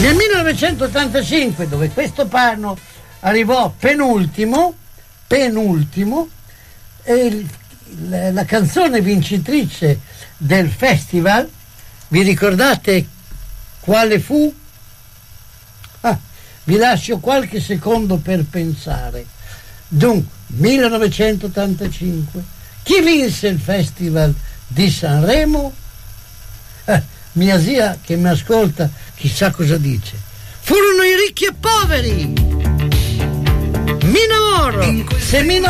Nel 1985, dove questo brano arrivò penultimo, e la canzone vincitrice del festival, vi ricordate quale fu? Vi lascio qualche secondo per pensare. Dunque, 1985, chi vinse il festival di Sanremo? Mia zia che mi ascolta chissà cosa dice. Furono i ricchi e poveri. Mi innamoro, se mi